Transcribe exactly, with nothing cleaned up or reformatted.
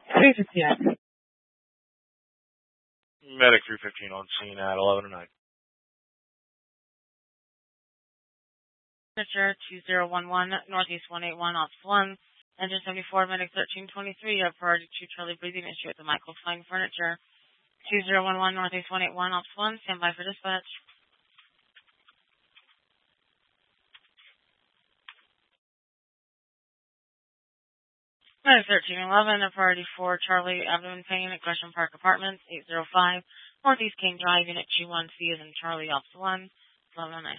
three fifty-nine. Medic three fifteen on scene at eleven oh nine. Signature two zero one one, Northeast one eight one, Ops one. Engine seventy-four, Medic thirteen twenty-three, you have priority two Charlie breathing issue at the Michael Flying Furniture. two zero one one, Northeast one eight one, Ops one, stand by for dispatch. Medic thirteen eleven, a priority four Charlie abdomen pain at Gresham Park Apartments, eight zero five, Northeast King Drive, Unit two one C is in Charlie, Ops one, eleven oh nine.